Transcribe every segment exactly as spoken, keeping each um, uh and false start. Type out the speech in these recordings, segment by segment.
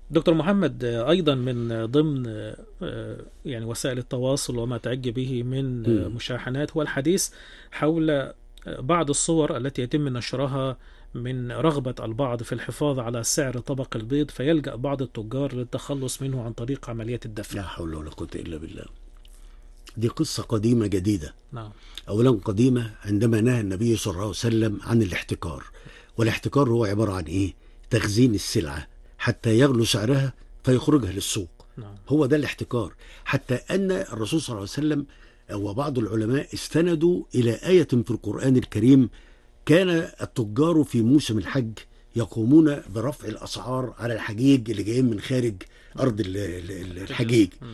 دكتور محمد، أيضا من ضمن يعني وسائل التواصل وما تعج به من مم. مشاحنات هو الحديث حول بعض الصور التي يتم نشرها من رغبة البعض في الحفاظ على سعر طبق البيض، فيلجأ بعض التجار للتخلص منه عن طريق عملية الدفع. لا حول ولا قوة إلا بالله. دي قصة قديمة جديدة. نعم. أولا قديمة عندما نهى النبي صلى الله عليه وسلم عن الاحتكار. والاحتكار هو عبارة عن إيه؟ تخزين السلعة حتى يغلو سعرها فيخرجها للسوق. نعم. هو ده الاحتكار. حتى أن الرسول صلى الله عليه وسلم وبعض العلماء استندوا إلى آية في القرآن الكريم: كان التجار في موسم الحج يقومون برفع الأسعار على الحجيج اللي جايين من خارج أرض ال- ال- الحجيج. مم.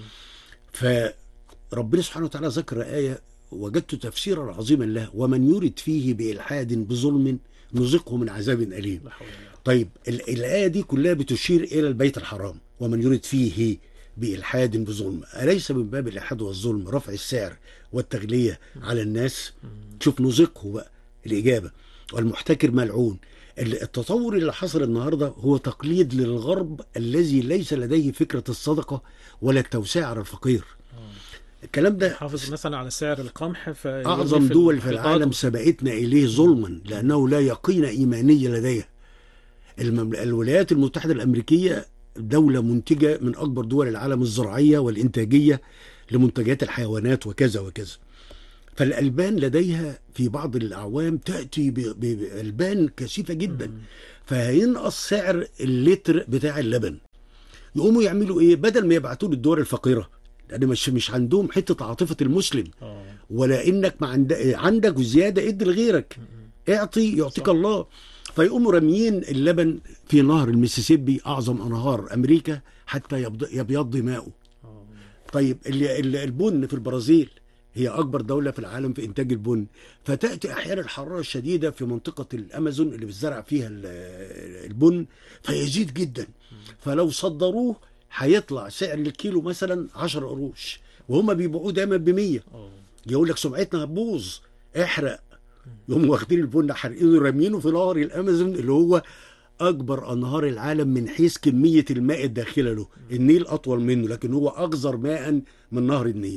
فربنا سبحانه وتعالى ذكر آية وجدت تفسيرا عظيما له: ومن يرد فيه بإلحاد بظلم نذقه من عذاب أليم. لا حول ولا قوة. طيب ال- الآية دي كلها بتشير إلى البيت الحرام. ومن يرد فيه بإلحاد بظلم، أليس من باب الإلحاد والظلم رفع السعر والتغلية على الناس؟ شوف نذقه بقى الإجابة. والمحتكر ملعون. التطور اللي حصل النهاردة هو تقليد للغرب الذي ليس لديه فكرة الصدقة ولا التوسعة على الفقير. الكلام ده حافظ مثلا على سعر القمح فيرمي أعظم في دول في المحيطات العالم و- سبقتنا إليه ظلما لأنه لا يقين إيماني لديها. الممل... الولايات المتحدة الأمريكية دولة منتجة من أكبر دول العالم الزراعية والإنتاجية لمنتجات الحيوانات وكذا وكذا. فالألبان لديها في بعض الأعوام تأتي ب- ب- بألبان كثيفة جدا، فهينقص سعر اللتر بتاع اللبن. يقوموا يعملوا إيه؟ بدل ما يبعتوه للدول الفقيرة، لأن مش مش عندهم حتة عاطفة المسلم، آه. ولا إنك ما عند... عندك وزيادة ادي لغيرك، اعطي يعطيك صح. الله. فيقوموا راميين اللبن في نهر المسيسيبي أعظم أنهار أمريكا حتى يبض- يبيض ماؤه. آه. طيب ال- ال- البن في البرازيل هي أكبر دولة في العالم في إنتاج البن، فتأتي أحيانا الحرارة الشديدة في منطقة الأمازون اللي بتزرع فيها ال- البن فيزيد جدا. فلو صدروه هيطلع سعر الكيلو مثلا عشر قروش، وهم بيبيعوه دايما بمية. آه. يقول لك سمعتنا هتبوظ، احرق. يقوموا واخدين البن حارقينه رامينه في نهر الأمازون اللي هو أكبر أنهار العالم من حيث كمية الماء الداخلة له. النيل أطول منه لكن هو أغزر ماء من نهر النيل،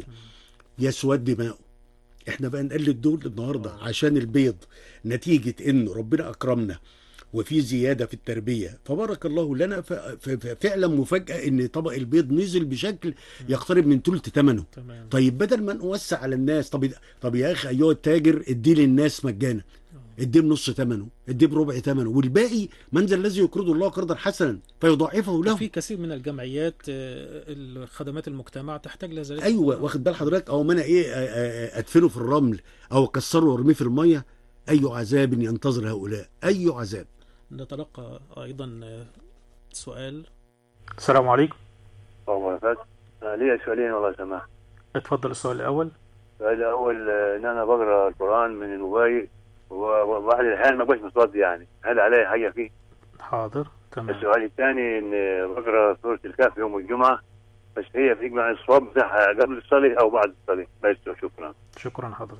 يسود ماءه. احنا بقى نقلد دول النهارده عشان البيض، نتيجة انه ربنا اكرمنا وفي زيادة في التربية فبارك الله لنا. ف- ف- ففعلا مفاجأة ان طبق البيض نزل بشكل يقترب من ثلث ثمنه. تمام. طيب بدل ما نوسع على الناس، طب طب يا اخي ايها التاجر ادي للناس مجانا، اديه بنص ثمنه، اديه بربع ثمنه، والباقي من ذا الذي يقرض الله قرضا حسنا فيضاعفه له. وفي كثير من الجمعيات، آه، الخدمات المجتمع تحتاج لذلك. ايوه واخد بال حضرتك. او ما انا ايه آه، آه، ادفنه في الرمل او اكسره وارميه في الميه. اي عذاب ينتظر هؤلاء، اي عذاب. نتلقى أيضا آه، سؤال. السلام عليكم. الله وبركاته. أنا لي سؤالين والله سماح. اتفضل السؤال الأول. السؤال الأول، آه، إن أنا بقرأ القرآن من الموبايل وواحد الأحيان ما بقاش متوضي، يعني هل علي حاجة فيه؟ حاضر. تمام. السؤال الثاني إن بقرأ سورة الكهف يوم الجمعة، بس هي بيجمع الصواب بتاعها قبل الصلاة أو بعد الصلاة. بس شكرا. شكرا حضرتك.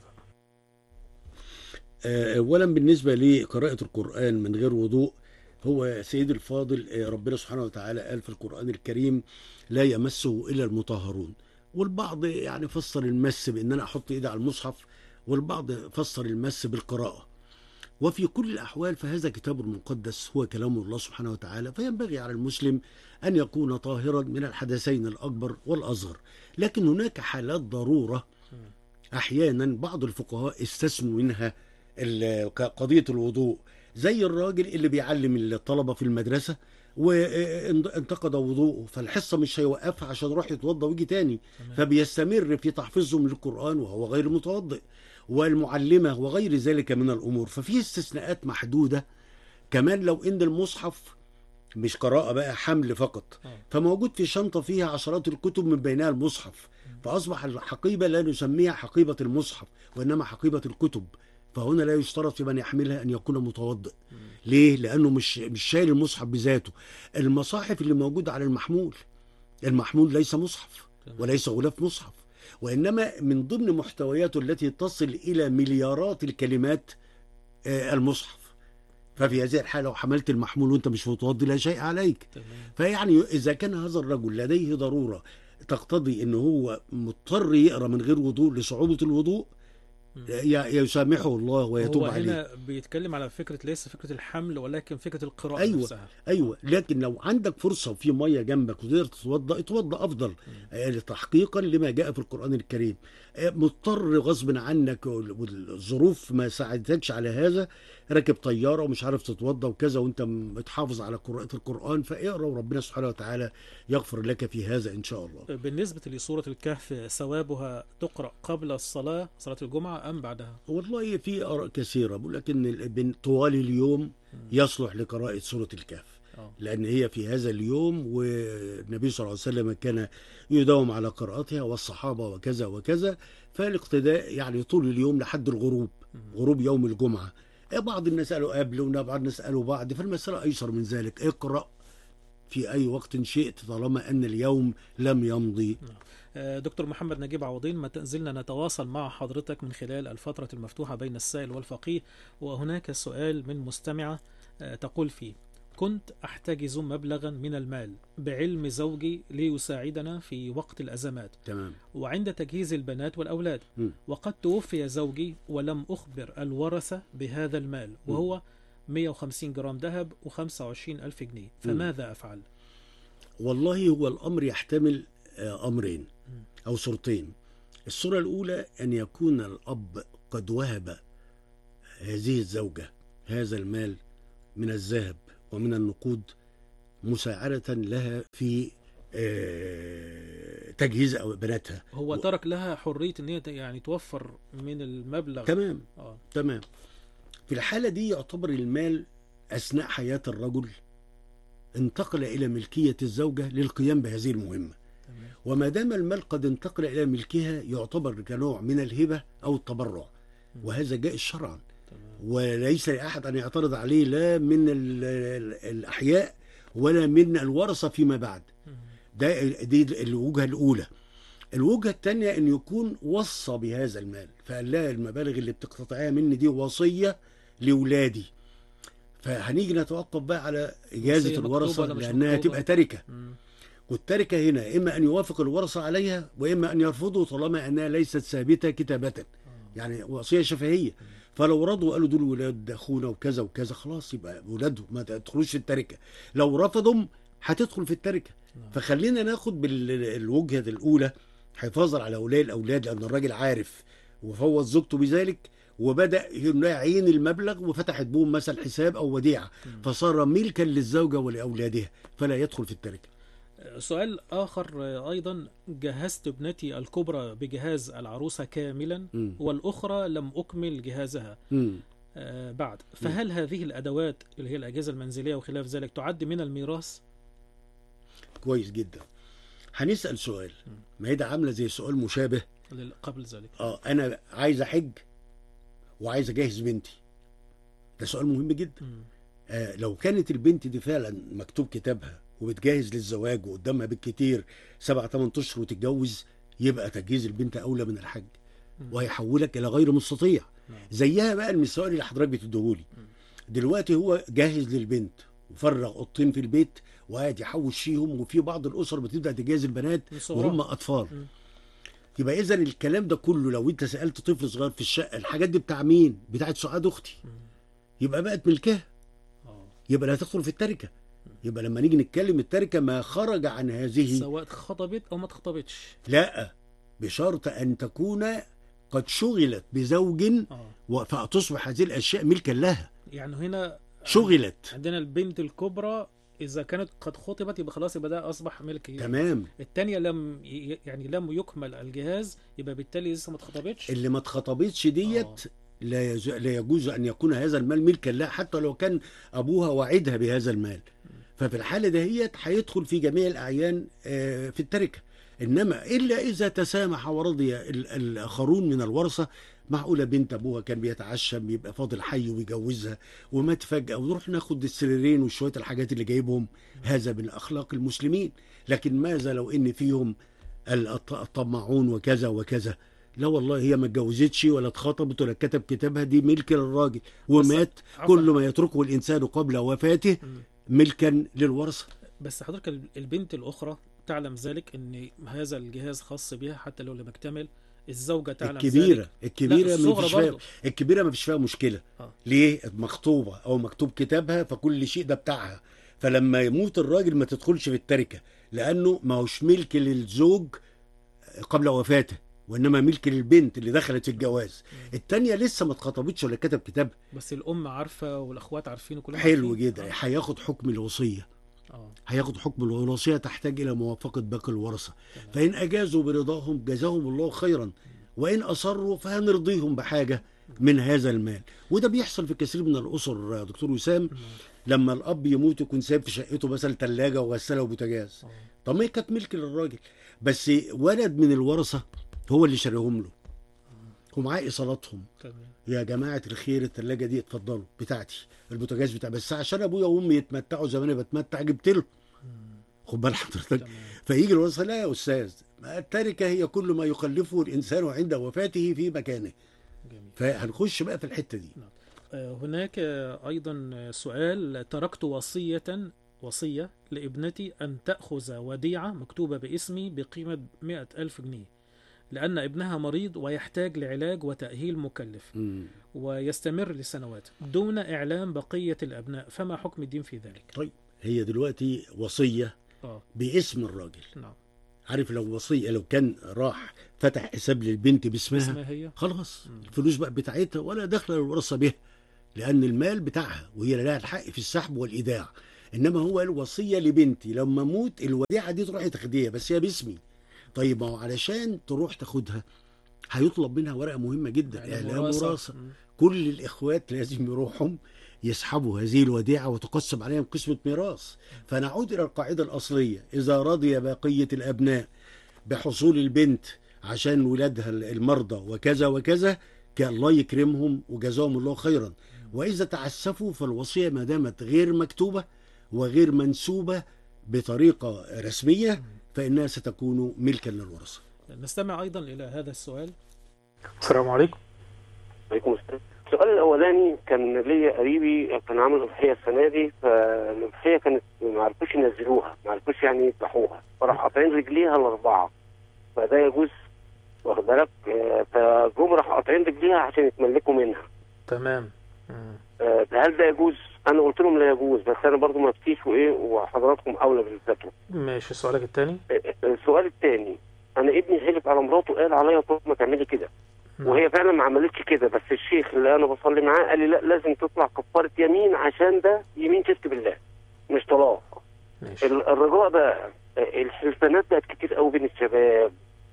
آه، اولا بالنسبه لقراءه القران من غير وضوء، هو سيد الفاضل آه، ربنا سبحانه وتعالى قال في القران الكريم: لا يمسه الا المطهرون. والبعض يعني فسر المس بان انا احط ايدي على المصحف، والبعض فسر المس بالقراءه. وفي كل الأحوال فهذا كتاب مقدس هو كلام الله سبحانه وتعالى، فينبغي على المسلم أن يكون طاهرا من الحدثين الأكبر والأصغر. لكن هناك حالات ضرورة أحيانا بعض الفقهاء استثنوا منها ال- قضية الوضوء، زي الراجل اللي بيعلم الطلبة في المدرسة وانتقد وضوءه فالحصة مش هيوقفها عشان يروح يتوضى ويجي تاني، فبيستمر في تحفيظهم للقرآن وهو غير متوضئ، والمعلمة وغير ذلك من الأمور. ففي استثناءات محدودة. كمان لو إن المصحف مش قراءة بقى، حمل فقط، فموجود في شنطة فيها عشرات الكتب من بينها المصحف، فأصبح الحقيبة لا نسميها حقيبة المصحف وإنما حقيبة الكتب. فهنا لا يشترط في من يحملها أن يكون متوضئ. ليه؟ لأنه مش مش شايل المصحف بذاته. المصاحف اللي موجودة على المحمول، المحمول ليس مصحف وليس غلاف مصحف، وإنما من ضمن محتوياته التي تصل إلى مليارات الكلمات آه، المصحف. ففي هذه الحالة لو حملت المحمول وانت مش متوضي لا شيء عليك. تمام. فيعني إذا كان هذا الرجل لديه ضرورة تقتضي ان هو مضطر يقرأ من غير وضوء لصعوبة الوضوء، ي- يسامحه الله ويتوب هو عليه. هنا بيتكلم على فكرة ليس فكرة الحمل ولكن فكرة القراءة أيوة. نفسها. ايوه، لكن لو عندك فرصه وفي ميه جنبك وتقدر تتوضا اتوضا افضل، آه، تحقيقا لما جاء في القران الكريم. آه، مضطر غصب عنك والظروف ما ساعدتكش على هذا، راكب طياره ومش عارف تتوضا وكذا وانت متحافظ على قراءه القران، فاقرا وربنا سبحانه وتعالى يغفر لك في هذا ان شاء الله. بالنسبة لسورة الكهف ثوابها تقرأ قبل الصلاة صلاة الجمعة أم بعدها؟ والله في اراء كثيره بقول لك ان الابن طوال اليوم يصلح لقراءه سوره الكهف، آه. لأن هي في هذا اليوم والنبي صلى الله عليه وسلم كان يداوم على قراءتها والصحابة وكذا وكذا، فالاقتداء يعني طول اليوم لحد الغروب، غروب يوم الجمعة. بعض الناس قالوا قبل وبعض الناس قالوا بعد، فالمسألة أيسر من ذلك، اقرأ في أي وقت شئت طالما أن اليوم لم يمضي. آه، دكتور محمد نجيب عوضين، ما زلنا نتواصل مع حضرتك من خلال الفترة المفتوحة بين السائل والفقيه، وهناك سؤال من مستمعة آه، تقول فيه: كنت أحتجز مبلغا من المال بعلم زوجي ليساعدنا في وقت الأزمات تمام. وعند تجهيز البنات والأولاد، م. وقد توفي زوجي ولم أخبر الورثة بهذا المال، وهو مئة وخمسين جرام ذهب وخمسة وعشرين ألف جنيه، فماذا أفعل؟ والله هو الأمر يحتمل آه، أمرين أو صورتين. الصورة الأولى أن يكون الأب قد وهب هذه الزوجة هذا المال من الذهب ومن النقود مساعدة لها في آه، تجهيز أو بناتها. هو ترك لها حرية ان هي يعني توفر من المبلغ. تمام. آه. تمام. في الحالة دي يعتبر المال أثناء حياة الرجل انتقل إلى ملكية الزوجة للقيام بهذه المهمة. تمام. وما دام المال قد انتقل إلى ملكها يعتبر كنوع من الهبة أو التبرع، وهذا جائز شرعا، وليس لأحد أن يعترض عليه لا من ال- ال- الأحياء ولا من الورثة فيما بعد. ده دي الوجهة الأولى. الوجهة الثانية أن يكون وصى بهذا المال، فقال لها المبالغ اللي بتقتطعها مني دي وصية لولادي، فهنيجي نتوقف بقى على إجازة وصية الورثة مكتوبة ولا مش لأنها مكتوبة؟ تبقى تركة. مم. والتركة هنا إما أن يوافق الورثة عليها وإما أن يرفضوا طالما أنها ليست ثابتة كتابة، يعني وصية شفهية. فلو رضوا قالوا دول ولاد أخونا وكذا وكذا خلاص يبقى ولادهم ما تدخلوش في التركة، لو رفضوا هتدخل في التركة. فخلينا ناخد بالوجهة الأولى حفاظا على أولياء الأولاد، لأن الراجل عارف وفوض زوجته بذلك وبدأ يعين المبلغ وفتحت بهم مثلا حساب أو وديعة، فصار ملكا للزوجة ولأولادها فلا يدخل في التركة. سؤال آخر أيضا: جهزت ابنتي الكبرى بجهاز العروسة كاملا م. والأخرى لم أكمل جهازها م. آه بعد، فهل هذه الأدوات اللي هي الأجهزة المنزلية وخلاف ذلك تعد من الميراث؟ كويس جدا. هنسأل سؤال، ما هي ده عاملة زي سؤال مشابه لل- قبل ذلك. اه انا عايز احج وعايز اجهز بنتي، ده سؤال مهم جدا. مم. آه لو كانت البنت دي فعلا مكتوب كتابها وبتجهز للزواج وقدامها بالكتير سبع ثمان اشهر وتتجوز، يبقى تجهيز البنت اولى من الحج، وهيحولك الى غير مستطيع. نعم. زيها بقى المثال اللي حضرتك بتديهولي دلوقتي، هو جاهز للبنت وفرغ اوضتين في البيت وقاعد يحوش فيهم، وفي بعض الاسر بتبدا تجهز البنات من صغرها. وهم اطفال. مم. يبقى اذا الكلام ده كله لو انت سالت طفل صغير في الشقه الحاجات دي بتاع مين؟ بتاعت سعاد اختي، يبقى بقت ملكها، آه. يبقى لا تدخل في التركه. يبقى لما نيجي نتكلم التركه ما خرج عن هذه، سواء خطبت أو ما اتخطبتش. لا بشرط ان تكون قد شغلت بزوج آه. و- فتصبح هذه الاشياء ملكا لها. يعني هنا شغلت. عندنا البنت الكبرى إذا كانت قد خطبت يبقى خلاص، يبقى ده أصبح ملك هي. تمام. الثانية لم ي- يعني لم يكمل الجهاز، يبقى بالتالي لسه ما اتخطبتش. اللي ما اتخطبتش ديت لا يج- لا يجوز ان يكون هذا المال ملكا لها حتى لو كان ابوها وعدها بهذا المال. ففي الحاله دهيت هيدخل في جميع الاعيان آه، في التركه. انما الا اذا تسامح ورضي ال- الاخرون من الورثه، معقوله بنت ابوها كان بيتعشم يبقى فاضل حي ويجوزها ومات فجاه ونروح ناخد السريرين وشويه الحاجات اللي جايبهم، هذا من اخلاق المسلمين. لكن ماذا لو ان فيهم الط- الطماعون وكذا وكذا، لا والله هي ما اتجوزتش ولا اتخطبت ولا كتب كتابها، دي ملك للراجل ومات. عفوا. كل ما يتركه الانسان قبل وفاته مم. ملكا للورثه. بس حضرتك ال- البنت الأخرى تعلم ذلك أن هذا الجهاز خاص بها حتى لو لم يكتمل. الزوجة تعلم الكبيره ذلك. الكبيره لا، ما الصغرى فيش فيها، برضه. الكبيره ما فيش فيها مشكله. آه. ليه؟ مخطوبه او مكتوب كتابها، فكل شيء ده بتاعها. فلما يموت الراجل ما تدخلش في التركه، لانه ما هوش ملك للزوج قبل وفاته، وانما ملك للبنت اللي دخلت في الجواز. التانية لسه ما اتخطبتش ولا كتب كتابها. بس الأم عارفة والأخوات عارفين وكلهم حلو عارفين. جدا. آه. هياخد حكم الوصيه. آه. هياخد حكم الوصيه، تحتاج الى موافقه باقي الورثه. تمام. فان اجازوا برضاهم جزاهم الله خيرا، وان اصروا فهنرضيهم بحاجه من هذا المال. وده بيحصل في كثير من الاسر يا دكتور وسام. مم. لما الاب يموت يكون سايب في شقته مثلا ثلاجه وغساله وبوتاجاز. آه. طب ما هي كانت ملك للراجل، بس ولد من الورثه هو اللي شاريهم له ومعاه ايصالاتهم. تمام. يا جماعه الخير الثلاجه دي اتفضلوا بتاعتي، البوتاجاز بتاع، بس عشان ابويا وامي يتمتعوا زي ما انا بتمتع جبت له. مم. خد بال حضرتك. تمام. فيجي الورثه: لا يا استاذ، ما التركه هي كل ما يخلفه الانسان عند وفاته في مكانه. جميل. فهنخش بقى في الحته دي. آه، هناك آه، أيضا آه، سؤال: تركت وصية وصية لابنتي أن تأخذ وديعة مكتوبة باسمي بقيمة مئة ألف جنيه، لأن ابنها مريض ويحتاج لعلاج وتأهيل مكلف مم. ويستمر لسنوات دون إعلام بقية الأبناء، فما حكم الدين في ذلك؟ طيب، هي دلوقتي وصيه آه. باسم الراجل. نعم. عارف لو وصيه، لو كان راح فتح حساب للبنت باسمها، اسمها هي. خلاص مم. الفلوس بقى بتاعتها ولا دخل الورثه بها، لان المال بتاعها وهي لها الحق في السحب والايداع. انما هو الوصيه لبنتي لما اموت الوديعه دي تروحي تاخديها، بس هي باسمي. طيب ما هو علشان تروح تاخدها هيطلب منها ورقه مهمه جدا، يعني اعلام وراثة. وراثه. مم. كل الاخوات لازم يروحوا يسحبوا هذه الوديعه وتقسم عليهم قسمه ميراث. فنعود الى القاعده الاصليه: اذا رضي بقيه الابناء بحصول البنت عشان ولادها المرضى وكذا وكذا، كان الله يكرمهم وجزاهم الله خيرا. واذا تعسفوا فالوصيه ما دامت غير مكتوبه وغير منسوبه بطريقه رسميه فانها ستكون ملكا للورثه. نستمع أيضا إلى هذا السؤال. السلام عليكم. عليكم السلام. السؤال الاولاني: كان ليا قريبي كان عامل اضحيه السنه دي، فالاضحيه كانت ما عرفوش ينزلوها، ما عرفوش يعني يذبحوها، فراح قاطعين رجليها الاربعه. فده يجوز؟ واخد بالك؟ آه، فجم راح قاطعين رجليها عشان يتملكوا منها. تمام. آه، هل ده يجوز؟ انا قلت لهم لا يجوز، بس انا برضو ما افتيش وايه، وحضراتكم اولى بالفتوى. ماشي. سؤالك الثاني. السؤال الثاني: انا ابني حلف على مراته، قال عليا طول ما تعملي كده، وهي فعلا ما عملتش كده، بس الشيخ اللي انا بصلي معاه قال لي لا، لازم تطلع كفاره يمين، عشان ده يمين شرك بالله مش طلاق. ماشي. ال- الرجاء بقى، الحلفانات بقت كتير قوي بين الشباب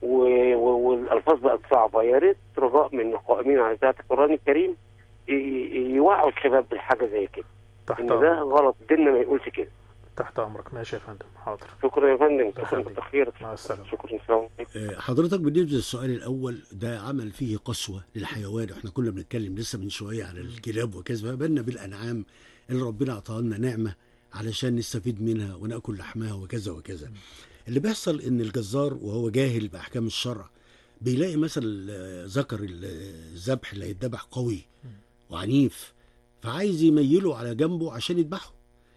و- و- والالفاظ بقت صعبه. يا ريت رجاء من القائمين على ذات القران الكريم ي- ي- يوعوا الشباب بالحاجه زي كده، تحت ان ده غلط، ديننا ما يقولش كده. تحت أمرك. ماشي يا فندم. حاضر. شكرا يا فندم، شكرا يخليك. كتر خيرك. مع السلامة. شكرا. السلام عليكم. آه، حضرتك بالنسبه للسؤال الاول ده عمل فيه قسوه للحيوان. احنا كنا بنتكلم لسه من شويه على الكلاب وكذا، فبالنا بالانعام اللي ربنا اعطاها لنا نعمه علشان نستفيد منها وناكل لحمها وكذا وكذا. اللي بيحصل ان الجزار وهو جاهل باحكام الشرع بيلاقي مثلا آه، ذكر الذبح اللي هيتذبح قوي وعنيف، فعايز يميله على جنبه عشان يذبحه.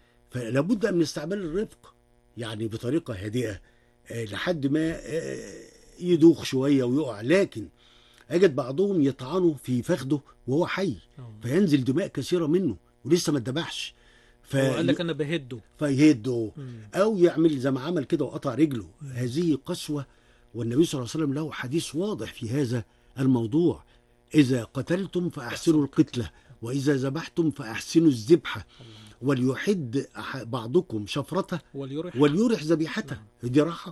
فلابد من استعمال الرفق، يعني بطريقه هادئه آه، لحد ما آه، يدوخ شويه ويقع. لكن اجد بعضهم يطعنه في فخده وهو حي، فينزل دماء كثيره منه ولسه ما اتذبحش. ف... هو قال لك أنا بهده. فيهده مم. او يعمل زي ما عمل كده وقطع رجله. هذه قسوه، والنبي صلى الله عليه وسلم له حديث واضح في هذا الموضوع: اذا قتلتم فاحسنوا القتله، واذا ذبحتم فاحسنوا الذبحه، وليحد أح- بعضكم شفرته وليرح. وليرح ذبيحته. دي راحه،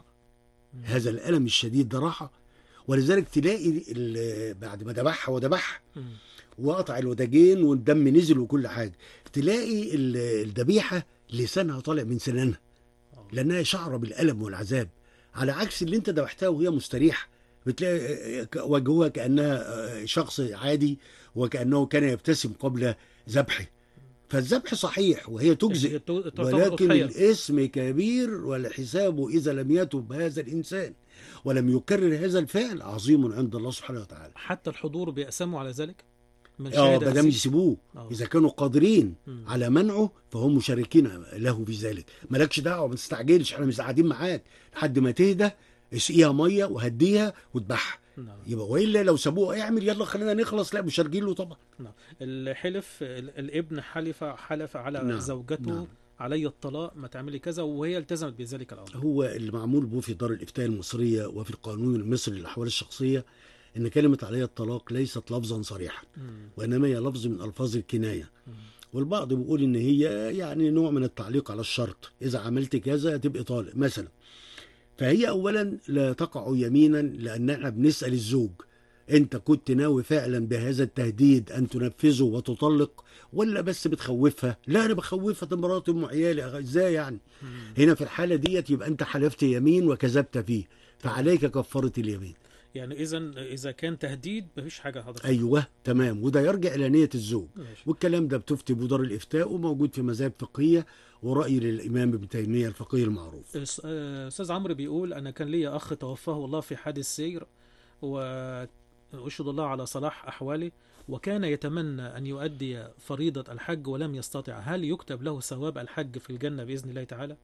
هذا الالم الشديد ده راحه. ولذلك تلاقي ال- بعد ما ذبحها وذبحها مم. وقطع الوداجين والدم نزل وكل حاجه، تلاقي ال- الذبيحه لسانها طالع من سنانها لانها شعره بالالم والعذاب، على عكس اللي انت ذبحتها وهي مستريحه. بتلاقي وجهها كانها شخص عادي وكانه كان يبتسم قبل ذبحه. فالذبح صحيح وهي تجزئ، هي تو- تعتبر ولكن أضحية. الاسم كبير والحساب اذا لم يتب هذا الانسان ولم يكرر هذا الفعل عظيم عند الله سبحانه وتعالى. حتى الحضور بيقسموا على ذلك من اه شاهد ما دام هذه؟ يسيبوه آه. اذا كانوا قادرين مم. على منعه فهم مشاركين له في ذلك. مالكش دعوه، ما تستعجلش، احنا مش قاعدين معاك لحد ما تهدى، اسقيها ميه وهديها وتبعها. نعم. يبقى والا لو سابوه اعمل يلا خلينا نخلص، لا مشاركين له طبعا. نعم. الحلف ال- الابن حلف حلف على نعم. زوجته نعم. علي الطلاق، ما تعملي كذا، وهي التزمت بذلك الامر. هو اللي معمول به في دار الافتاء المصريه وفي القانون المصري للاحوال الشخصيه ان كلمه علي الطلاق ليست لفظا صريحا، مم. وانما هي لفظ من الفاظ الكنايه. مم. والبعض بيقول ان هي يعني نوع من التعليق على الشرط، اذا عملت كذا تبقى طالق مثلا. فهي اولا لا تقع يمينا، لان احنا بنسال الزوج انت كنت ناوي فعلا بهذا التهديد ان تنفذه وتطلق، ولا بس بتخوفها؟ لا انا بخوفها، ده مراتي ام عيالي، ازاي يعني؟ مم. هنا في الحاله ديت يبقى انت حلفت يمين وكذبت فيه، فعليك كفاره اليمين. يعني اذا اذا كان تهديد مفيش حاجه حضرتك. ايوه تمام، وده يرجع الى نيه الزوج. ماشي. والكلام ده بتفتي بدار الافتاء وموجود في مذاهب فقهيه، ورأي للامام ابن تيميه الفقيه المعروف. أس- آه، استاذ عمرو بيقول انا كان لي اخ توفاه الله في حادث سير، واشهد الله على صلاح احواله، وكان يتمنى ان يؤدي فريضه الحج ولم يستطع، هل يكتب له ثواب الحج في الجنه باذن الله تعالى؟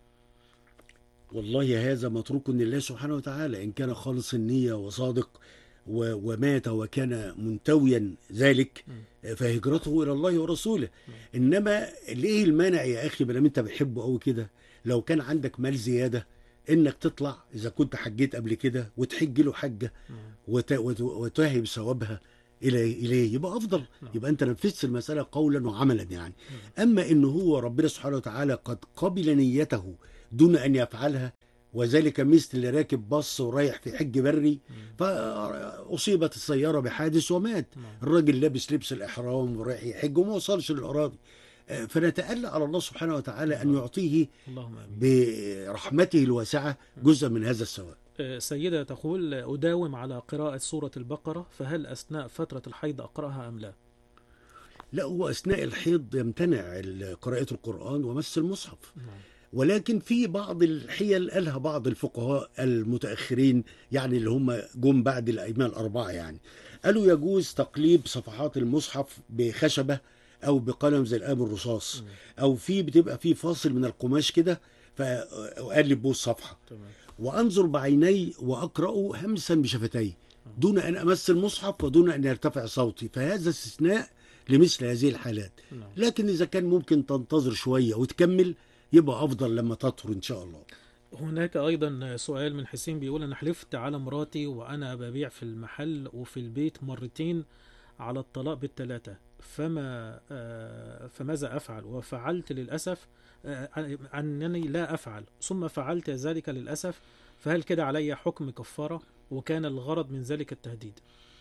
والله هذا متروك لله سبحانه وتعالى، إن كان خالص النية وصادق و- ومات وكان منتويا ذلك فهجرته إلى الله ورسوله. إنما ليه المانع يا أخي ما دام أنت بتحبه أوي كده؟ لو كان عندك مال زيادة إنك تطلع إذا كنت حجيت قبل كده وتحج له حجة وت- وت- وتهب ثوابها إلى إليه، يبقى أفضل. يبقى أنت نفذت المسألة قولا وعملا يعني. أما إنه هو ربنا سبحانه وتعالى قد قبل نيته دون أن يفعلها، وذلك مثل اللي راكب باص ورايح في حج بري فأصيبت السيارة بحادث ومات. الراجل لابس لبس الإحرام ورايح يحج وما وصلش للأراضي. فنتألى على الله سبحانه وتعالى أن يعطيه اللهم امين. برحمته الواسعة جزء من هذا الثواب. آه، سيدة تقول أداوم على قراءة سورة البقرة، فهل أثناء فترة الحيض أقرأها أم لا؟ لا، هو أثناء الحيض يمتنع قراءة القرآن ومس المصحف، نعم. ولكن في بعض الحيل قالها بعض الفقهاء المتأخرين يعني اللي هم جم بعد الأئمة الأربعة، يعني قالوا يجوز تقليب صفحات المصحف بخشبة أو بقلم زي القلم الرصاص، أو في بتبقى في فاصل من القماش كده فأقلب به الصفحة تمام. وأنظر بعيني وأقرأ همسا بشفتي دون أن أمس المصحف ودون أن يرتفع صوتي، فهذا استثناء لمثل هذه الحالات. نعم. لكن إذا كان ممكن تنتظر شوية وتكمل يبقى أفضل لما تطهر إن شاء الله. هناك أيضا سؤال من حسين بيقول أنا حلفت على مراتي وأنا ببيع في المحل وفي البيت مرتين على الطلاق بالثلاثة، فما آه، فماذا أفعل؟ وفعلت للأسف آه، أنني لا أفعل، ثم فعلت ذلك للأسف، فهل كده علي حكم كفارة؟ وكان الغرض من ذلك التهديد.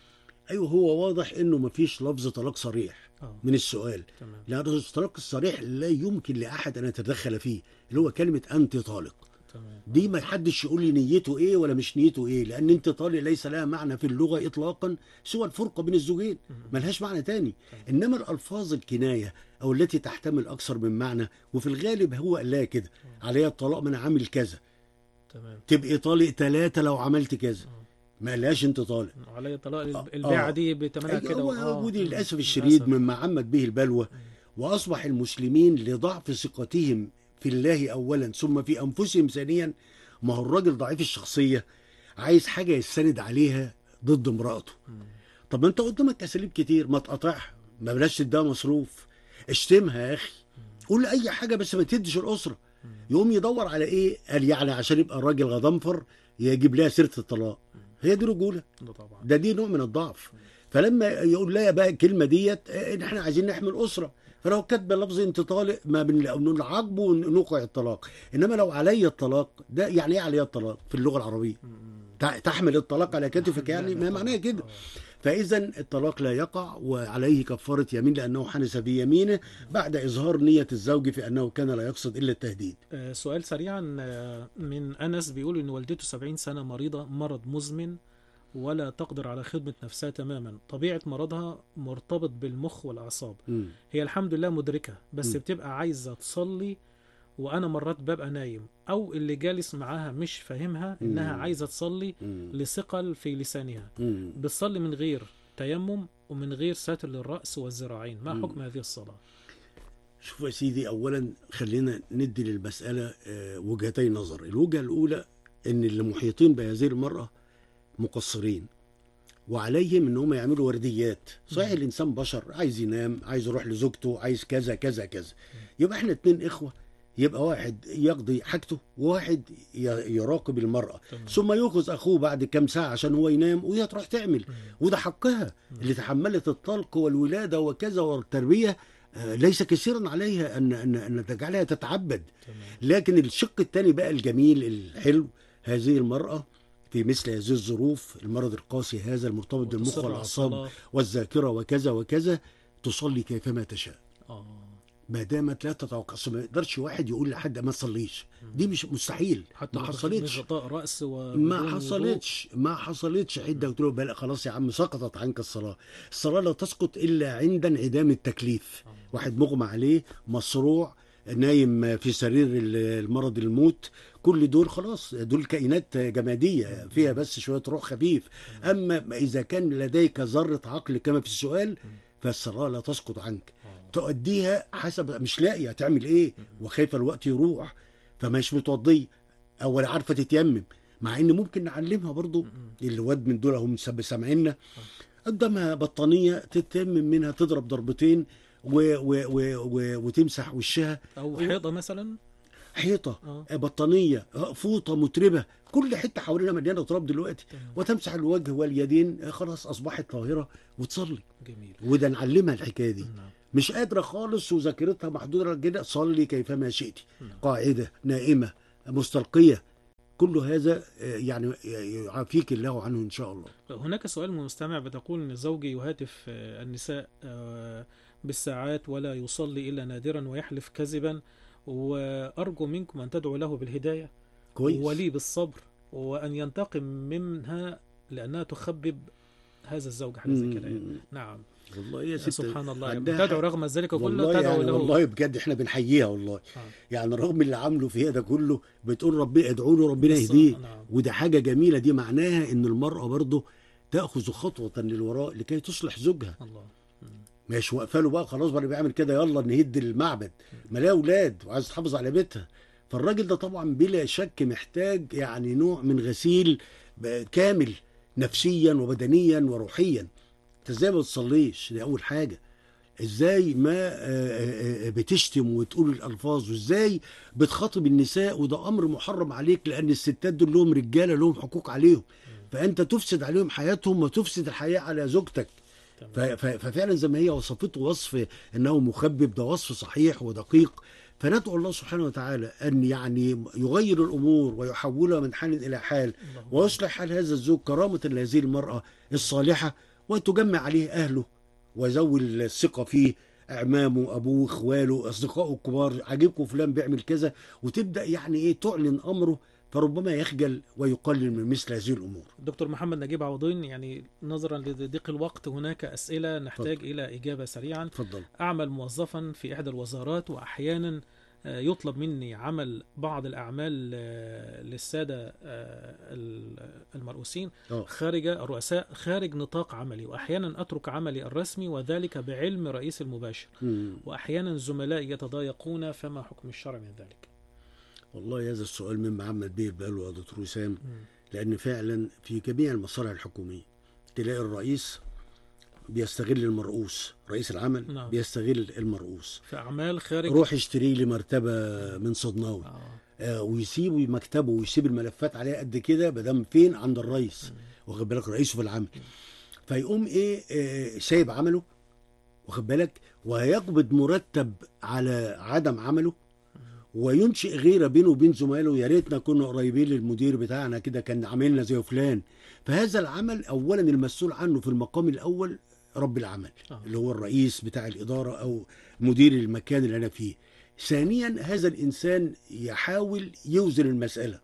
أيوه، هو واضح إنه مفيش لفظ طلاق صريح آه. من السؤال، تمام. لأن الطلاق الصريح لا يمكن لأحد أن يتدخل فيه، اللي هو كلمة أنت طالق. تمام. دي ما حدش يقول لي نيته ايه ولا مش نيته ايه، لان انت طالق ليس لها معنى في اللغه اطلاقا سوى الفرقه بين الزوجين، ملهاش معنى تاني. انما الالفاظ الكنايه او التي تحتمل اكثر من معنى، وفي الغالب هو قال لها كده عليها الطلاق ما انا عامل كذا، تمام. تبقي طالق ثلاثه لو عملت كذا، ما قالهاش انت طالق. علي طلاق آه. البيعة دي بتمنها كده. هو آه. ودي للاسف مم. الشديد للأسف. مما عمت به البلوى، واصبح المسلمين لضعف ثقتهم في الله اولا ثم في انفسهم ثانيا. ما هو الراجل ضعيف الشخصيه عايز حاجه يستند عليها ضد امراته. طب ما انت قدامك اساليب كتير، ما تقاطعها، ما بلاش تديها مصروف، اشتمها يا اخي، قول اي حاجه بس ما تديش الاسره. يقوم يدور على ايه؟ قال يعني عشان يبقى الراجل غضنفر يجيب لها سيره الطلاق. هي دي رجوله؟ ده طبعا. ده دي نوع من الضعف. فلما يقول لها بقى الكلمه ديت ان احنا عايزين نحمل اسره، فلو كاتبه لفظ انت طالق ما بنعاقبه ونوقع الطلاق. انما لو علي الطلاق، ده يعني ايه علي الطلاق في اللغه العربيه؟ تحمل الطلاق على كتفك، يعني ما معناه كده. فاذا الطلاق لا يقع وعليه كفاره يمين لانه حنس في يمينه بعد اظهار نيه الزوج في انه كان لا يقصد الا التهديد. آه، سؤال سريعا آه، من انس بيقول ان والدته سبعين سنه مريضه مرض مزمن ولا تقدر على خدمه نفسها تماما، طبيعه مرضها مرتبط بالمخ والاعصاب. م. هي الحمد لله مدركه بس م. بتبقى عايزه تصلي وانا مرات ببقى نايم، او اللي جالس معاها مش فاهمها انها مم. عايزه تصلي مم. لثقل في لسانها، مم. بتصلي من غير تيمم ومن غير ساتر للراس والذراعين، ما مم. حكم هذه الصلاه؟ شوف يا سيدي، اولا خلينا ندي للمساله آه، وجهتي نظر. الوجهه الاولى ان اللي محيطين بهذه المراه مقصرين، وعليهم ان هم يعملوا ورديات. صحيح الانسان بشر، عايز ينام، عايز يروح لزوجته، عايز كذا كذا كذا. يبقى احنا اتنين اخوه، يبقى واحد يقضي حاجته وواحد ي- يراقب المرأة، تمام. ثم يأخذ أخوه بعد كام ساعة عشان هو ينام وهي تروح تعمل. وده حقها اللي تحملت الطلق والولادة وكذا والتربية. آه، ليس كثيرا عليها أن أن أن تجعلها تتعبد. تمام. لكن الشق الثاني بقى الجميل الحلو، هذه المرأة في مثل هذه الظروف، المرض القاسي هذا المرتبط بالمخ وتصر على والأعصاب الصلاة. والذاكرة وكذا وكذا، تصلي كيفما تشاء. اه ما دامت لا تتوقع. أصل ما يقدرش واحد يقول لحد ما تصليش، دي مش مستحيل. حتى ما لو حصلتش، مش غطاء راس ما وبدون حصلتش ما حصلتش عده. قلت له بلا خلاص يا عم، سقطت عنك الصلاه. الصلاه لا تسقط الا عند انعدام التكليف. وضوء. واحد مغمى عليه، مصروع، نايم في سرير المرض الموت، كل دول خلاص، دول كائنات جماديه فيها بس شويه روح خفيف. اما اذا كان لديك ذره عقل كما في السؤال، فالصلاه لا تسقط عنك. تؤديها حسب، مش لاقي هتعمل ايه وخايفه الوقت يروح، فمش متوضيه او ولا عارفه تتيمم. مع ان ممكن نعلمها برضو، الواد من دول هم سامعيننا، قدامها بطانيه تتيمم منها، تضرب ضربتين و و و و وتمسح وشها. او حيطه مثلا، حيطه، اه بطانيه، فوطه متربه، كل حته حوالينا مليانه تراب دلوقتي، تمام. وتمسح الوجه واليدين، خلاص اصبحت طاهره وتصلي. جميل. وده نعلمها الحكايه دي. نعم. مش قادره خالص وذاكرتها محدوده كده، صلي كيفما شئت، نعم. قاعده، نائمه، مستلقيه، كل هذا آه، يعني يعافيك الله عنه ان شاء الله. هناك سؤال من مستمع بتقول ان زوجي يهاتف آه، النساء آه، بالساعات ولا يصلي الا نادرا ويحلف كذبا، وارجو منكم ان تدعوا له بالهدايه كويس. ولي بالصبر، وان ينتقم منها لانها تخبب هذا الزوج حاجه زي كده يعني. مم. نعم. والله يا ست، سبحان الله، يعني عندها تدعو حق. رغم ذلك كله، والله تدعو يعني له. والله بجد احنا بنحييها والله. آه. يعني رغم اللي عامله فيها ده كله، بتقول ربي ادعوا له ربنا بالص- يهديه. نعم. وده حاجه جميله، دي معناها ان المراه برضه تاخذ خطوه للوراء لكي تصلح زوجها. الله. مم. مش واقفه له بقى خلاص بقى اللي بيعمل كده يلا نهد المعبد، ما لها اولاد وعايز تحافظ على بيتها. فالراجل ده طبعا بلا شك محتاج يعني نوع من غسيل ب- كامل، نفسيا وبدنيا وروحيا. انت ازاي ما بتصليش؟ دي اول حاجه. ازاي ما آه، آه، آه، بتشتم وتقول الالفاظ، وازاي بتخاطب النساء، وده امر محرم عليك، لان الستات دول لهم رجاله لهم حقوق عليهم، فانت تفسد عليهم حياتهم وتفسد الحياه على زوجتك. ف- ف- ففعلا زي ما هي وصفته وصف انه مخبب، ده وصف صحيح ودقيق. فندعو الله سبحانه وتعالى ان يعني يغير الامور ويحولها من حال الى حال، اللهم ويصلح حال هذا الزوج كرامه لهذه المراه الصالحه، وتجمع عليه اهله وذوي الثقه فيه، اعمامه، ابوه، اخواله، اصدقائه الكبار، عاجبكم فلان بيعمل كذا، وتبدا يعني ايه تعلن امره، فربما يخجل ويقلل من مثل هذه الامور. دكتور محمد نجيب عوضين، يعني نظرا لضيق الوقت هناك أسئلة نحتاج اتفضل. إلى إجابة سريعا. اتفضل. أعمل موظفا في إحدى الوزارات، وأحيانا آه، يطلب مني عمل بعض الأعمال آه، للسادة آه، ال- المرؤوسين اه خارج الرؤساء خارج نطاق عملي، وأحيانا أترك عملي الرسمي وذلك بعلم رئيس المباشر، مم. وأحيانا زملائي يتضايقون، فما حكم الشرع من ذلك؟ والله هذا السؤال مما عمت به البال يا دكتور وسام، مم. لأن فعلا في جميع المصالح الحكومية تلاقي الرئيس بيستغل المرؤوس، رئيس العمل نعم. بيستغل المرؤوس. في أعمال خارج. روح اشتري لي مرتبة من صدناوي، آه. آه ويسيب مكتبه ويسيب الملفات عليها قد كده، مدام فين؟ عند الرئيس، واخد بالك، رئيسه في العمل. فيقوم ايه آه سايب عمله، واخد بالك، وهيقبض مرتب على عدم عمله، وينشئ غيره بينه وبين زمايله، يا ريتنا كنا قريبين للمدير بتاعنا كده كان عاملنا زي فلان. فهذا العمل اولا المسؤول عنه في المقام الاول رب العمل، آه. اللي هو الرئيس بتاع الاداره او مدير المكان اللي انا فيه. ثانيا هذا الانسان يحاول يوزن المساله،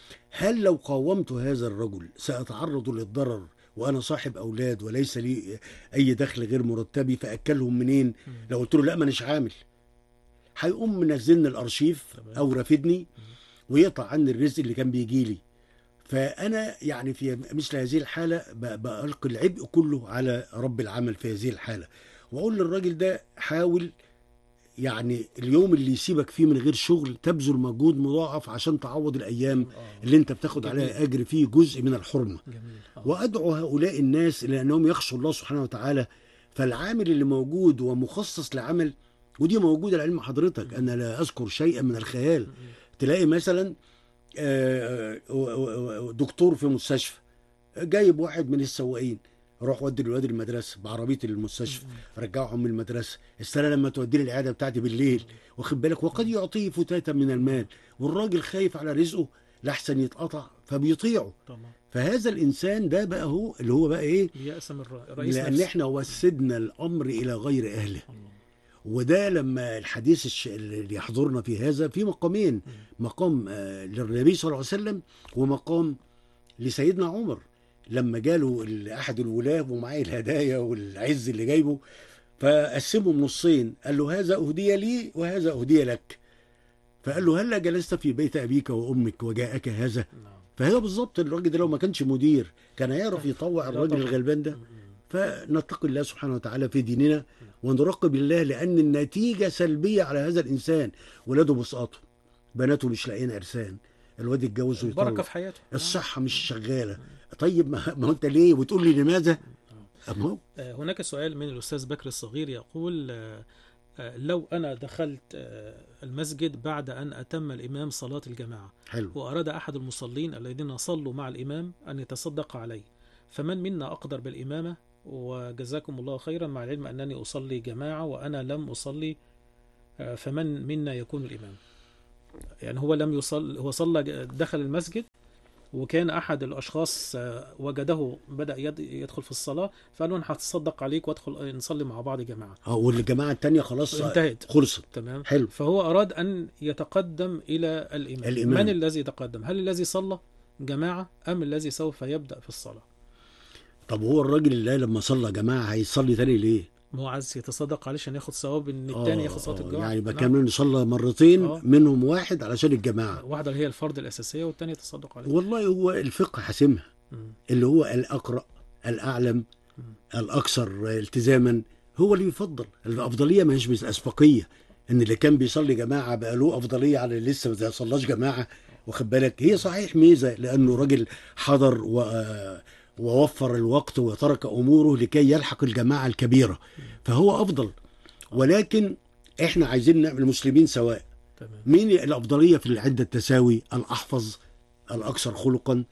هل لو قاومت هذا الرجل ساتعرض للضرر وانا صاحب اولاد وليس لي اي دخل غير مرتبي، فاكلهم منين؟ لو قلت له لا ما اناش عامل، هيقوم منزلني الارشيف او رافدني ويقطع عني الرزق اللي كان بيجي لي. فانا يعني في مثل هذه الحاله ب- بلقي العبء كله على رب العمل في هذه الحاله، واقول للراجل ده حاول يعني اليوم اللي يسيبك فيه من غير شغل تبذل مجهود مضاعف عشان تعوض الايام آه. اللي انت بتاخد جميل. عليها اجر فيه جزء من الحرمه. جميل. آه. وادعو هؤلاء الناس الى انهم يخشوا الله سبحانه وتعالى. فالعامل اللي موجود ومخصص لعمل، ودي موجوده لعلم حضرتك، انا لا اذكر شيئا من الخيال. تلاقي مثلا آه، آه، دكتور في مستشفى جايب واحد من السواقين، روح ودي الولاد المدرسه بعربيه المستشفى، رجعهم من المدرسه، استنى لما تودي لي العياده بتاعتي بالليل، واخد بالك، وقد يعطيه فتاتا من المال، والراجل خايف على رزقه لاحسن يتقطع فبيطيعه. طبعا. فهذا الانسان ده بقى هو اللي هو بقى ايه؟ يأس من الر- رئيس لان نفسه. احنا وسدنا الامر الى غير اهله. الله. وده لما الحديث الش- اللي يحضرنا في هذا في مقامين، مقام آه، للنبي صلى الله عليه وسلم ومقام لسيدنا عمر لما جاله ال- احد الولاة ومعاه الهدايا والعز اللي جايبه، فقسمهم نصين، قال له هذا اهدي لي وهذا اهدي لك. فقال له هلا جلست في بيت ابيك وامك وجاءك هذا؟ نعم. فهي بالظبط الراجل ده لو ما كانش مدير كان هيعرف يطوع لا الراجل طبعا. الغلبان ده. م- م. فنتقي الله سبحانه وتعالى في ديننا ونراقب الله، لأن النتيجة سلبية على هذا الإنسان. ولاده بسقطوا، بناته مش لاقيين عرسان، الواد اتجوز البركة ويطلق، في حياته. الصحة مش شغالة. طيب ما ما هو أنت ليه وتقول لي لماذا؟ أما هو آه، هناك سؤال من الأستاذ بكر الصغير يقول آه، آه، لو أنا دخلت آه، المسجد بعد أن أتم الإمام صلاة الجماعة حلو. وأراد أحد المصلين الذين صلوا مع الإمام أن يتصدق عليه، فمن منا أقدر بالإمامة؟ وجزاكم الله خيرا، مع العلم أنني أصلي جماعة وأنا لم أصلي، آه، فمن منا يكون الإمام؟ يعني هو لم يصل، هو صلى دخل المسجد وكان أحد الأشخاص آه، وجده بدأ يد- يدخل في الصلاة، فقال له أنا هتصدق عليك وادخل نصلي مع بعض جماعة. اه والجماعة التانية خلاص انتهت. خلصت. تمام. حلو. فهو أراد أن يتقدم إلى الإمام. الإمام. من الذي يتقدم؟ هل الذي صلى جماعة أم الذي سوف يبدأ في الصلاة؟ طب هو الراجل اللي لما صلى جماعة هيصلي تاني ليه؟ ما هو عايز يتصدق عليه عشان ياخد ثواب ان الثاني آه، ياخد صلاة آه، الجماعة. يعني يبقى نعم. كان صلى مرتين آه. منهم واحد علشان الجماعة. واحدة اللي هي الفرض الأساسية والثانية يتصدق عليه. والله هو الفقه حاسمها، مم. اللي هو الأقرأ الأعلم الأكثر التزاما هو اللي يفضل. الأفضلية ما هيش بالأسبقية، إن اللي كان بيصلي جماعة بقى له أفضلية على اللي لسه ما صلاش جماعة. واخد بالك، هي صحيح ميزة لأنه راجل حضر و... ووفر الوقت وترك أموره لكي يلحق الجماعة الكبيرة، فهو أفضل. ولكن إحنا عايزين نعمل المسلمين سواء. تمام. مين الأفضلية في العدة التساوي؟ الأحفظ، الأكثر خلقا،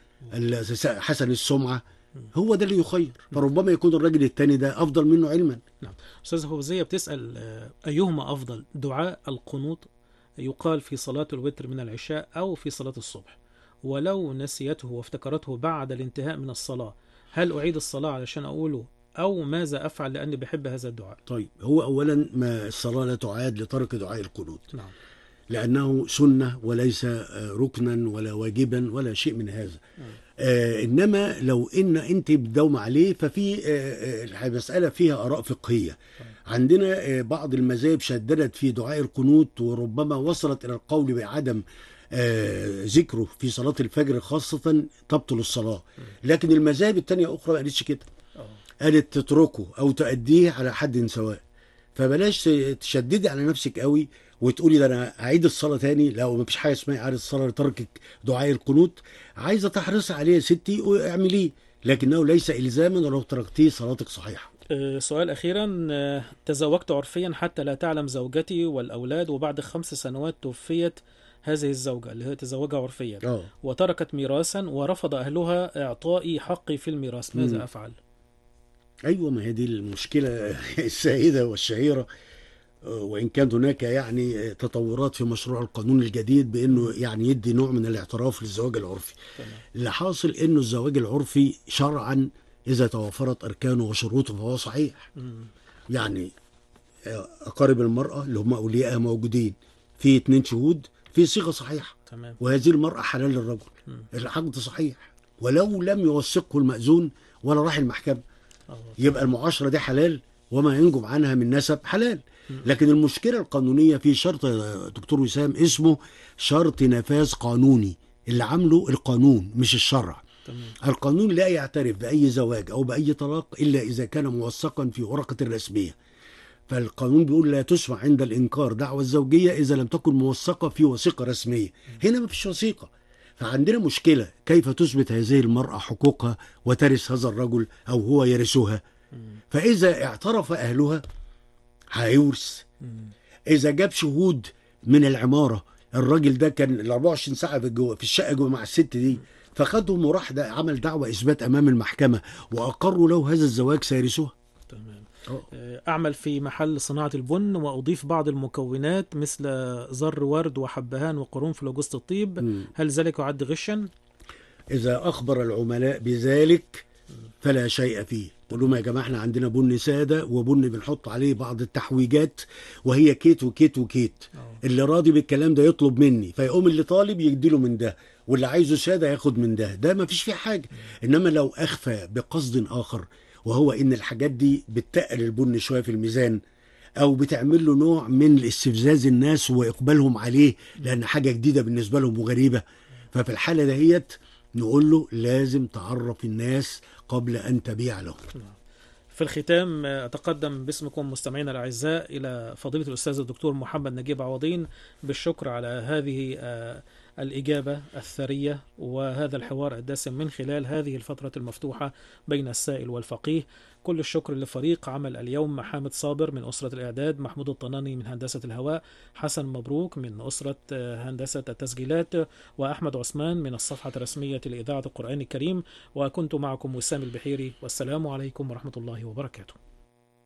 حسن السمعة، هو ده اللي يخير. فربما يكون الراجل التاني ده أفضل منه علما. نعم. أستاذ فوزية بتسأل آه، أيهما أفضل، دعاء القنوط يقال في صلاة الوتر من العشاء أو في صلاة الصبح، ولو نسيته وافتكرته بعد الانتهاء من الصلاة هل أعيد الصلاة علشان أقوله أو ماذا أفعل لأني بحب هذا الدعاء؟ طيب هو أولا ما الصلاة لا تعاد لترك دعاء القنوت، نعم. لأنه سنة وليس آه، ركنا ولا واجبا ولا شيء من هذا. آه إنما لو إن أنت بتداوم عليه ففي آه، آه، المسألة فيها آراء فقهية. عندنا آه، بعض المذاهب شددت في دعاء القنوت وربما وصلت إلى القول بعدم آه، ذكره في صلاة الفجر خاصة تبطل الصلاة. لكن المذاهب التانية أخرى ما قالتش كده، آه. قالت تتركه أو تأديه على حد سواء. فبلاش تشددي على نفسك قوي وتقولي ده انا هعيد الصلاه تاني. لا، مفيش حاجه اسمها اعاده الصلاه لتركك دعاء القنوت. عايزه تحرصي عليه يا ستي واعمليه، لكنه ليس الزاما، ولو تركتيه صلاتك صحيحه. آه، سؤال أخيرا، آه، تزوجت عرفيا حتى لا تعلم زوجتي والأولاد، وبعد خمس سنوات توفيت هذه الزوجة اللي هي تزوجها عرفيا اه وتركت ميراثا ورفض أهلها إعطائي حقي في الميراث، ماذا مم. أفعل؟ ايوه، ما هي دي المشكله السائده والشهيره. وان كان هناك يعني تطورات في مشروع القانون الجديد بانه يعني يدي نوع من الاعتراف للزواج العرفي. تمام. اللي حاصل انه الزواج العرفي شرعا اذا توفرت اركانه وشروطه فهو صحيح. مم. يعني اقارب المراه اللي هم اوليائها موجودين، في اتنين شهود، في صيغه صحيحه، تمام. وهذه المراه حلال للرجل. مم. العقد صحيح ولو لم يوثقه المأذون ولا راح المحكمه، آه. يبقى المعاشره دي حلال وما ينجم عنها من نسب حلال. لكن المشكلة القانونية في شرط يا دكتور وسام اسمه شرط نفاذ قانوني، اللي عامله القانون مش الشرع. تمام. القانون لا يعترف بأي زواج أو بأي طلاق إلا إذا كان موثقا في ورقة الرسمية. فالقانون بيقول لا تسمع عند الإنكار دعوى الزوجية إذا لم تكن موثقة في وثيقة رسمية. هنا ما فيش وثيقة، فعندنا مشكلة كيف تثبت هذه المرأة حقوقها وترث هذا الرجل أو هو يرثها. فإذا اعترف أهلها هيورث. إذا جاب شهود من العمارة، الراجل ده كان ال أربعة وعشرين ساعة في الجو في الشقة جوه مع الست دي، فخدهم وراح ده عمل دعوة إثبات أمام المحكمة وأقروا له هذا الزواج، سيرثوها. تمام. أعمل في محل صناعة البن وأضيف بعض المكونات مثل زر ورد وحبهان وقرنفل وجوز الطيب، م. هل ذلك يعد غشا؟ إذا أخبر العملاء بذلك فلا شيء فيه. قول لهم يا جماعة احنا عندنا بن سادة وبن بنحط عليه بعض التحويجات وهي كيت وكيت وكيت. أوه. اللي راضي بالكلام ده يطلب مني، فيقوم اللي طالب يديله من ده، واللي عايزه سادة ياخد من ده، ده ما فيش فيه حاجة. إنما لو أخفى بقصد آخر، وهو إن الحاجات دي بتقل البن شوية في الميزان، أو بتعمل له نوع من الاستفزاز الناس وإقبالهم عليه لأن حاجة جديدة بالنسبة لهم وغريبة، ففي الحالة دهيت نقول له لازم تعرف الناس قبل أن تبيع لهم. في الختام أتقدم باسمكم مستمعينا الأعزاء إلى فضيلة الأستاذ الدكتور محمد نجيب عوضين بالشكر على هذه الإجابة الثرية وهذا الحوار الدسم من خلال هذه الفترة المفتوحة بين السائل والفقيه. كل الشكر لفريق عمل اليوم: محمد صابر من أسرة الإعداد، محمود الطناني من هندسة الهواء، حسن مبروك من أسرة هندسة التسجيلات، وأحمد عثمان من الصفحة الرسمية لإذاعة القرآن الكريم. وكنت معكم وسام البحيري، والسلام عليكم ورحمة الله وبركاته.